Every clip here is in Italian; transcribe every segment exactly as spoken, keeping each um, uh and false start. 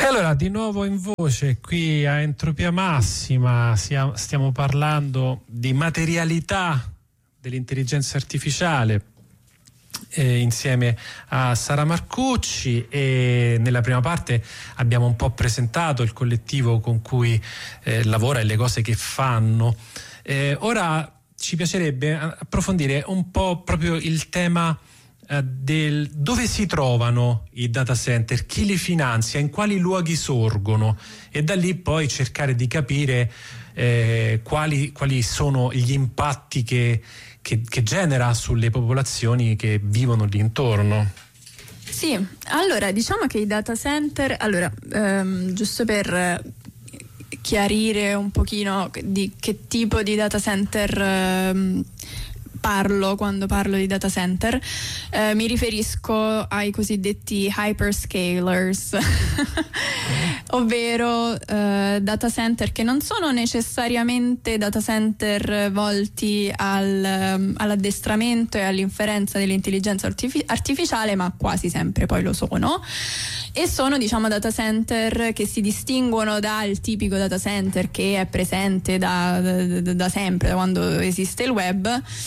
allora, di nuovo in voce qui a Entropia Massima stiamo parlando di materialità dell'intelligenza artificiale eh, insieme a Sara Marcucci, e nella prima parte abbiamo un po' presentato il collettivo con cui eh, lavora e le cose che fanno. Eh, ora ci piacerebbe approfondire un po' proprio il tema del dove si trovano i data center, chi li finanzia, in quali luoghi sorgono, e da lì poi cercare di capire eh, quali, quali sono gli impatti che, che, che genera sulle popolazioni che vivono lì intorno. Sì, allora diciamo che i data center, allora ehm, giusto per chiarire un pochino di che tipo di data center ehm, parlo quando parlo di data center, eh, mi riferisco ai cosiddetti hyperscalers, ovvero eh, data center che non sono necessariamente data center volti al, all'addestramento e all'inferenza dell'intelligenza artific- artificiale, ma quasi sempre poi lo sono, e sono diciamo data center che si distinguono dal tipico data center che è presente da, da, da sempre, da quando esiste il web.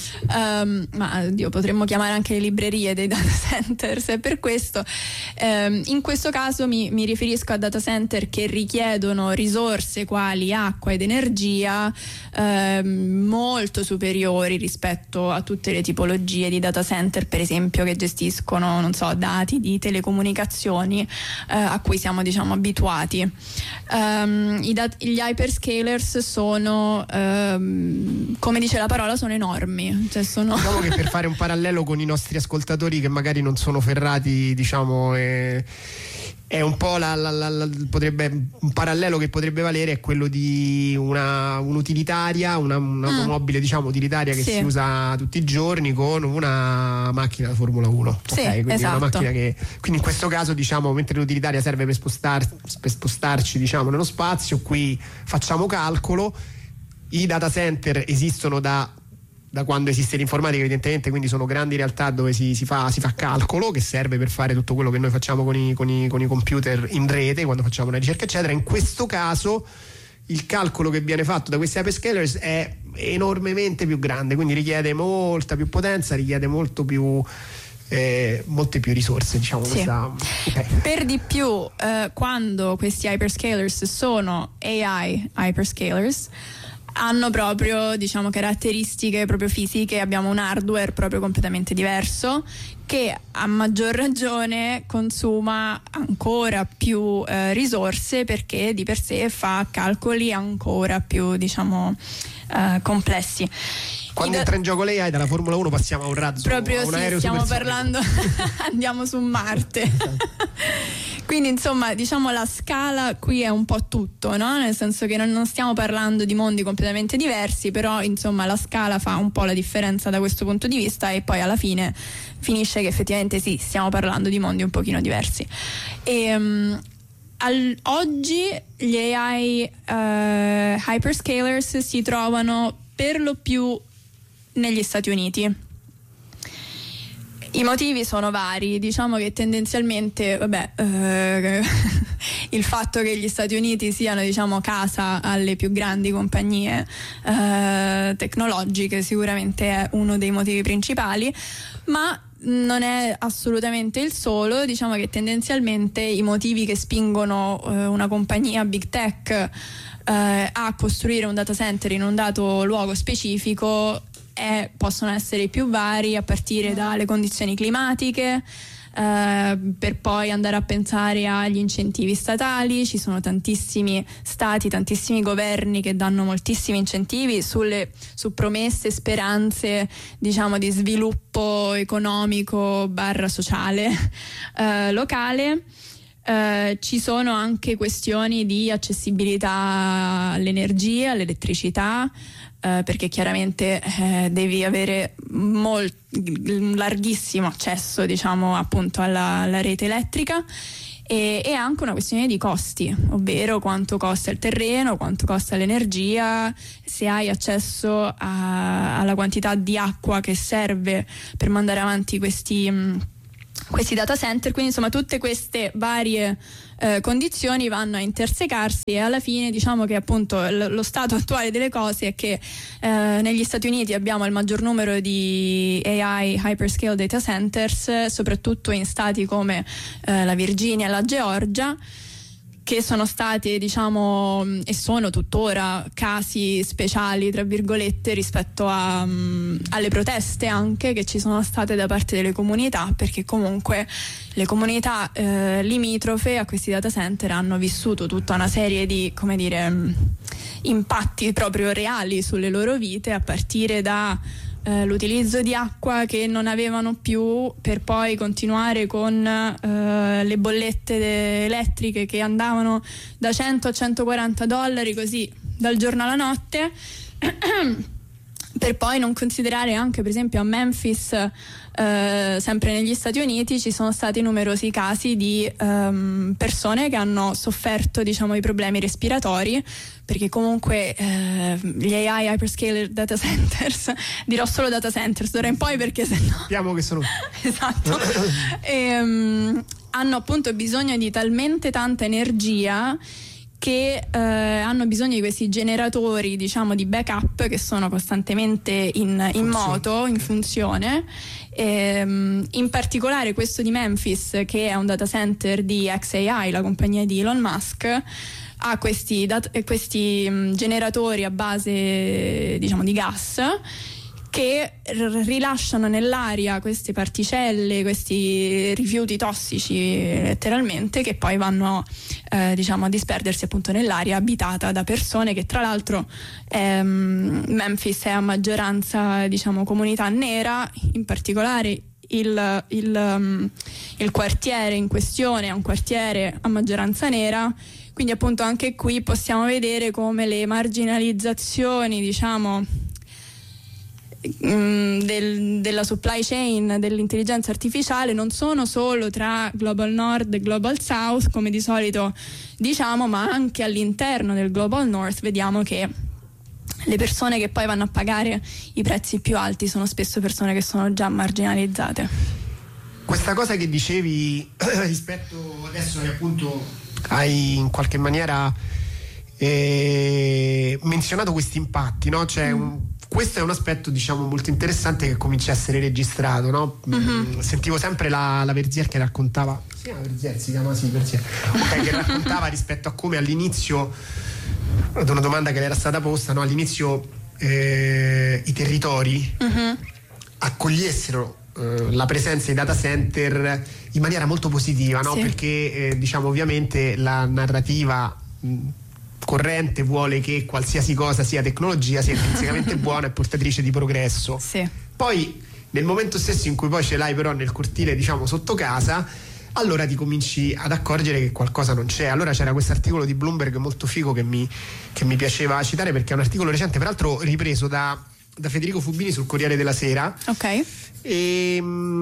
Um, ma oddio, potremmo chiamare anche le librerie dei data centers, e per questo um, in questo caso mi, mi riferisco a data center che richiedono risorse quali acqua ed energia um, molto superiori rispetto a tutte le tipologie di data center, per esempio, che gestiscono, non so, dati di telecomunicazioni uh, a cui siamo diciamo abituati. Um, i dat- gli hyperscalers sono um, come dice la parola, sono enormi. Cioè sono... Diciamo che per fare un parallelo con i nostri ascoltatori che magari non sono ferrati, diciamo, eh, è un po' la, la, la, la, potrebbe, un parallelo che potrebbe valere è quello di una un'utilitaria, una, un'automobile mm. diciamo utilitaria che sì. si usa tutti i giorni con una macchina da Formula uno. Sì, okay? Quindi esatto. una macchina che, quindi in questo caso, diciamo, mentre l'utilitaria serve per, spostar, per spostarci, diciamo, nello spazio, qui facciamo calcolo. I data center esistono da da quando esiste l'informatica, evidentemente, quindi sono grandi realtà dove si, si, fa, si fa calcolo, che serve per fare tutto quello che noi facciamo con i, con i, con i computer in rete quando facciamo una ricerca eccetera. In questo caso il calcolo che viene fatto da questi hyperscalers è enormemente più grande, quindi richiede molta più potenza, richiede molto più Eh, molte più risorse, diciamo. Sì. Questa... Okay. Per di più, eh, quando questi hyperscalers sono A I hyperscalers, hanno proprio, diciamo, caratteristiche proprio fisiche. Abbiamo un hardware proprio completamente diverso, che a maggior ragione consuma ancora più eh, risorse, perché di per sé fa calcoli ancora più, diciamo, eh, complessi. Quando entra in gioco lei, dalla Formula uno passiamo a un razzo, proprio a un sì, aereo stiamo supersonico. parlando andiamo su Marte. Quindi insomma, diciamo, la scala qui è un po' tutto, no? Nel senso che non, non stiamo parlando di mondi completamente diversi, però insomma la scala fa un po' la differenza da questo punto di vista, e poi alla fine finisce che effettivamente sì, stiamo parlando di mondi un pochino diversi. E um, al, oggi gli A I uh, hyperscalers si trovano per lo più negli Stati Uniti. I motivi sono vari, diciamo che tendenzialmente, vabbè, eh, il fatto che gli Stati Uniti siano, diciamo, casa alle più grandi compagnie eh, tecnologiche sicuramente è uno dei motivi principali, ma non è assolutamente il solo. Diciamo che tendenzialmente i motivi che spingono eh, una compagnia big tech eh, a costruire un data center in un dato luogo specifico Eh, possono essere più vari, a partire dalle condizioni climatiche, eh, per poi andare a pensare agli incentivi statali. Ci sono tantissimi stati, tantissimi governi che danno moltissimi incentivi sulle, su promesse, speranze, diciamo, di sviluppo economico barra sociale eh, locale. Uh, ci sono anche questioni di accessibilità all'energia, all'elettricità, uh, perché chiaramente uh, devi avere molt- un larghissimo accesso, diciamo, appunto alla, alla rete elettrica, e, e anche una questione di costi, ovvero quanto costa il terreno, quanto costa l'energia, se hai accesso a, alla quantità di acqua che serve per mandare avanti questi mh, questi data center, quindi insomma tutte queste varie eh, condizioni vanno a intersecarsi e alla fine diciamo che appunto l- lo stato attuale delle cose è che eh, negli Stati Uniti abbiamo il maggior numero di A I hyperscale data centers, soprattutto in stati come eh, la Virginia e la Georgia, che sono stati, diciamo, e sono tuttora casi speciali, tra virgolette, rispetto a, um, alle proteste anche che ci sono state da parte delle comunità, perché comunque le comunità eh, limitrofe a questi data center hanno vissuto tutta una serie di, come dire, impatti proprio reali sulle loro vite, a partire da Uh, l'utilizzo di acqua che non avevano più, per poi continuare con uh, le bollette de- elettriche che andavano da cento a centoquaranta dollari così dal giorno alla notte per poi non considerare anche per esempio a Memphis, eh, sempre negli Stati Uniti, ci sono stati numerosi casi di um, persone che hanno sofferto, diciamo, i problemi respiratori, perché comunque eh, gli A I hyperscaler data centers, dirò solo data centers d'ora in poi perché sennò sappiamo che sono esatto e, um, hanno appunto bisogno di talmente tanta energia che eh, hanno bisogno di questi generatori, diciamo, di backup che sono costantemente in, in moto, in funzione. E, um, in particolare questo di Memphis, che è un data center di X A I, la compagnia di Elon Musk, ha questi, dat- questi um, generatori a base, diciamo, di gas che r- rilasciano nell'aria queste particelle, questi rifiuti tossici letteralmente, che poi vanno eh, diciamo a disperdersi appunto nell'aria abitata da persone che tra l'altro ehm, Memphis è a maggioranza, diciamo, comunità nera, in particolare il, il, um, il quartiere in questione è un quartiere a maggioranza nera, quindi appunto anche qui possiamo vedere come le marginalizzazioni, diciamo, Del, della supply chain dell'intelligenza artificiale non sono solo tra Global Nord e Global South come di solito diciamo, ma anche all'interno del Global North vediamo che le persone che poi vanno a pagare i prezzi più alti sono spesso persone che sono già marginalizzate. Questa cosa che dicevi rispetto adesso che appunto hai in qualche maniera eh, menzionato questi impatti, no? C'è mm. un Questo è un aspetto, diciamo, molto interessante che comincia a essere registrato, no? Mm-hmm. Sentivo sempre la, la Verzier che raccontava, sì, la Verzier si chiama sì, Verzier, okay, che raccontava rispetto a come all'inizio, ad una domanda che le era stata posta, no? All'inizio eh, i territori mm-hmm. accogliessero eh, la presenza di data center in maniera molto positiva, no? Sì. Perché eh, diciamo ovviamente la narrativa mh, corrente vuole che qualsiasi cosa sia tecnologia sia intrinsecamente buona e portatrice di progresso. Sì. Poi nel momento stesso in cui poi ce l'hai però nel cortile, diciamo, sotto casa, allora ti cominci ad accorgere che qualcosa non c'è. Allora c'era questo articolo di Bloomberg molto figo che mi, che mi piaceva citare, perché è un articolo recente, peraltro ripreso da, da Federico Fubini sul Corriere della Sera. Ok. E,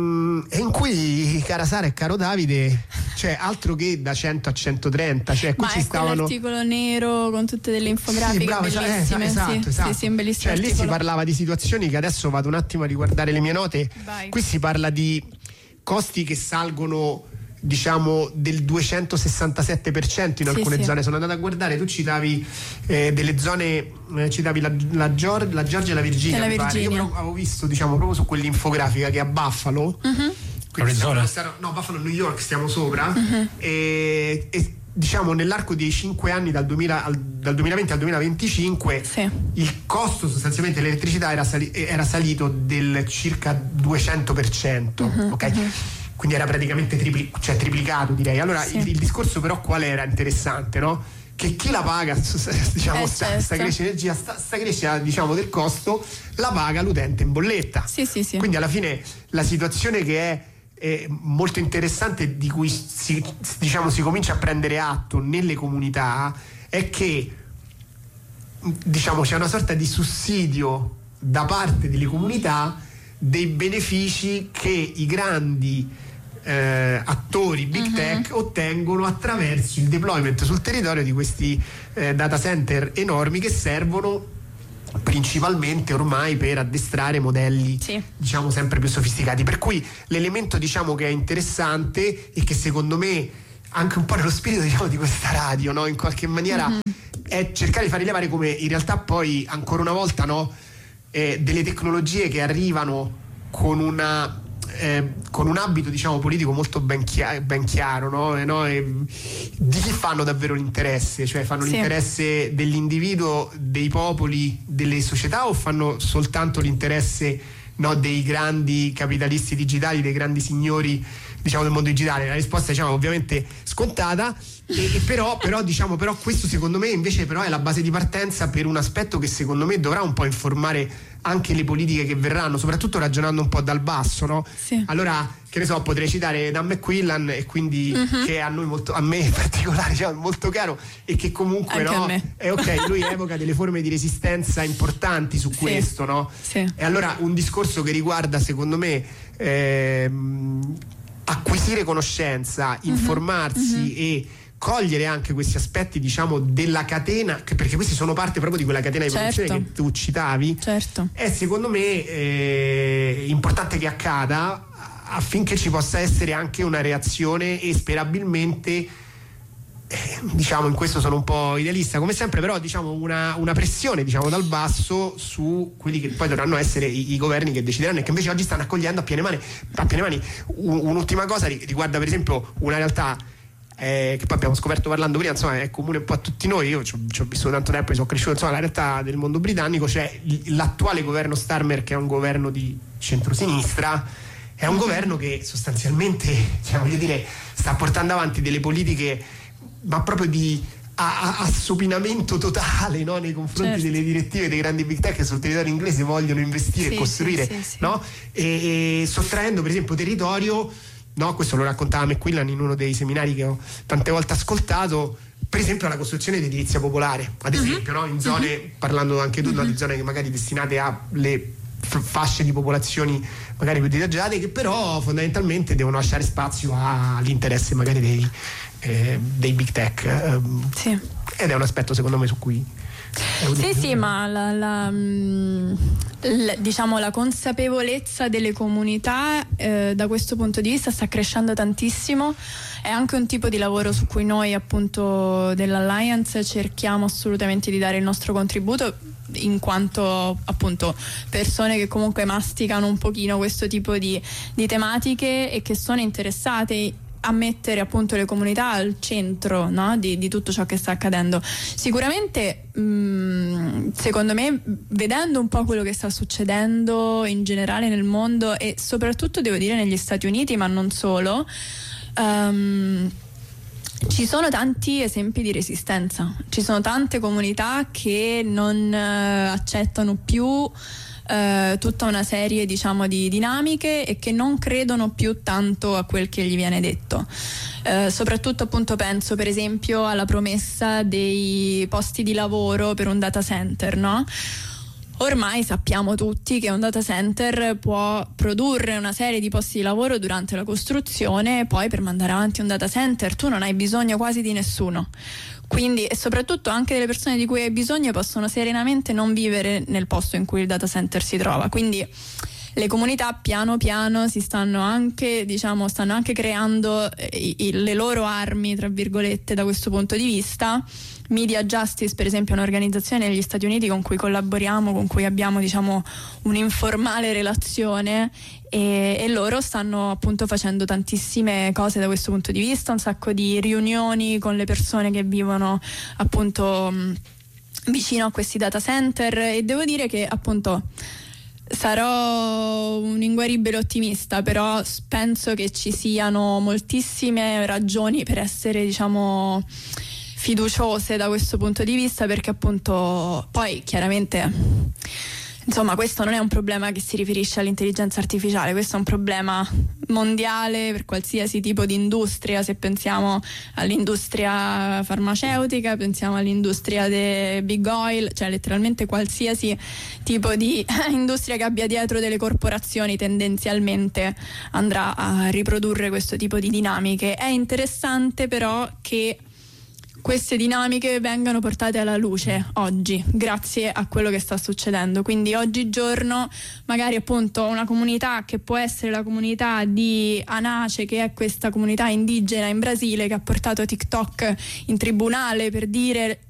e in cui, cara Sara e caro Davide, cioè altro che da cento a centotrenta, cioè qui ma ci è stavano quell'articolo nero con tutte delle infografiche, sì, bravo, bellissime, cioè, eh, esatto, sì, esatto. Sì, sì, un bellissimo cioè, lì si parlava di situazioni che adesso vado un attimo a riguardare le mie note. Vai. Qui si parla di costi che salgono, diciamo, del duecentosessantasette per cento in alcune sì, zone. Sì. Sono andato a guardare, tu citavi eh, delle zone, eh, citavi la, la, Gior- la Georgia e la Virginia, la Virginia. Io avevo visto, diciamo, proprio su quell'infografica che a Buffalo, uh-huh. Arizona, stiamo, no, Buffalo, New York, stiamo sopra, uh-huh. e, e diciamo nell'arco dei cinque anni dal, duemila, al, dal duemilaventi al duemilaventicinque sì. il costo sostanzialmente dell'elettricità era, sali- era salito del circa duecento per cento, uh-huh. ok? Uh-huh. Quindi era praticamente tripli- cioè triplicato, direi. Allora sì. il, il discorso però qual era interessante, no? Che chi la paga, diciamo, eh, sta, certo. sta crescita energia, sta, sta crescita, diciamo, del costo la paga l'utente in bolletta. Sì, sì, sì. Quindi alla fine la situazione che è, è molto interessante, di cui si, diciamo, si comincia a prendere atto nelle comunità, è che, diciamo, c'è una sorta di sussidio da parte delle comunità dei benefici che i grandi Eh, attori big uh-huh. tech ottengono attraverso il deployment sul territorio di questi eh, data center enormi che servono principalmente ormai per addestrare modelli sì. diciamo sempre più sofisticati, per cui l'elemento diciamo che è interessante e che secondo me anche un po' nello spirito diciamo di questa radio, no? In qualche maniera mm-hmm. è cercare di far rilevare come in realtà poi ancora una volta, no? eh, delle tecnologie che arrivano con una Eh, con un abito diciamo politico molto ben, chia- ben chiaro, no? E, no? E di chi fanno davvero l'interesse, cioè fanno sì. l'interesse dell'individuo, dei popoli, delle società, o fanno soltanto l'interesse, no, dei grandi capitalisti digitali, dei grandi signori diciamo del mondo digitale? La risposta diciamo ovviamente scontata, e, e però, però diciamo però questo secondo me invece però è la base di partenza per un aspetto che secondo me dovrà un po' informare anche le politiche che verranno, soprattutto ragionando un po' dal basso, no? Sì. Allora, che ne so, potrei citare Dan McQuillan, e quindi uh-huh. che a noi molto, a me in particolare, diciamo, molto caro, e che comunque anche no, a me. è ok, lui evoca delle forme di resistenza importanti su sì. questo, no? Sì. E allora un discorso che riguarda, secondo me, ehm, acquisire conoscenza, informarsi uh-huh. e cogliere anche questi aspetti diciamo della catena, che, perché questi sono parte proprio di quella catena di certo. produzione che tu citavi, certo. è secondo me eh, importante che accada affinché ci possa essere anche una reazione e sperabilmente eh, diciamo in questo sono un po' idealista come sempre, però diciamo una, una pressione diciamo dal basso su quelli che poi dovranno essere i, i governi che decideranno e che invece oggi stanno accogliendo a piene mani, a piene mani. Un, un'ultima cosa riguarda per esempio una realtà Eh, che poi abbiamo scoperto parlando prima, insomma è comune un po' a tutti noi. Io ci ho vissuto tanto tempo e sono cresciuto, insomma la realtà del mondo britannico, cioè l'attuale governo Starmer, che è un governo di centrosinistra, è un governo che sostanzialmente cioè, voglio dire, sta portando avanti delle politiche ma proprio di a, a, assopinamento totale, no? Nei confronti certo. delle direttive dei grandi big tech che sul territorio inglese vogliono investire sì, e costruire sì, sì, sì. No? E, e sottraendo per esempio territorio. No, questo lo raccontava McQuillan in uno dei seminari che ho tante volte ascoltato, per esempio alla costruzione di edilizia popolare, ad esempio, uh-huh. no? In zone, uh-huh. parlando anche tu, uh-huh. no, di zone che magari destinate alle f- fasce di popolazioni magari più disagiate, che però fondamentalmente devono lasciare spazio all'interesse magari dei, eh, dei big tech. Um, sì. Ed è un aspetto secondo me su cui Sì, sì, ma la, la, la, diciamo la consapevolezza delle comunità eh, da questo punto di vista sta crescendo tantissimo. È anche un tipo di lavoro su cui noi appunto dell'Alliance cerchiamo assolutamente di dare il nostro contributo, in quanto appunto persone che comunque masticano un pochino questo tipo di, di tematiche e che sono interessate a mettere appunto le comunità al centro, no? di, di tutto ciò che sta accadendo. Sicuramente mh, secondo me, vedendo un po' quello che sta succedendo in generale nel mondo e soprattutto devo dire negli Stati Uniti, ma non solo, um, ci sono tanti esempi di resistenza, ci sono tante comunità che non uh, accettano più Uh, tutta una serie diciamo di dinamiche e che non credono più tanto a quel che gli viene detto. Uh, soprattutto appunto penso per esempio alla promessa dei posti di lavoro per un data center, no? Ormai sappiamo tutti che un data center può produrre una serie di posti di lavoro durante la costruzione, e poi per mandare avanti un data center tu non hai bisogno quasi di nessuno. Quindi, e soprattutto anche delle persone di cui hai bisogno possono serenamente non vivere nel posto in cui il data center si trova. Quindi le comunità piano piano si stanno anche, diciamo, stanno anche creando i, i, le loro armi, tra virgolette, da questo punto di vista. Media Justice, per esempio, è un'organizzazione negli Stati Uniti con cui collaboriamo, con cui abbiamo, diciamo, un'informale relazione, e, e loro stanno appunto facendo tantissime cose da questo punto di vista, un sacco di riunioni con le persone che vivono appunto mh, vicino a questi data center, e devo dire che appunto sarò un inguaribile ottimista, però penso che ci siano moltissime ragioni per essere, diciamo, fiduciose da questo punto di vista, perché appunto poi chiaramente insomma questo non è un problema che si riferisce all'intelligenza artificiale, questo è un problema mondiale per qualsiasi tipo di industria. Se pensiamo all'industria farmaceutica, pensiamo all'industria dei big oil, cioè letteralmente qualsiasi tipo di industria che abbia dietro delle corporazioni tendenzialmente andrà a riprodurre questo tipo di dinamiche. È interessante però che queste dinamiche vengano portate alla luce oggi, grazie a quello che sta succedendo. Quindi oggigiorno magari appunto una comunità che può essere la comunità di Anace, che è questa comunità indigena in Brasile che ha portato TikTok in tribunale per dire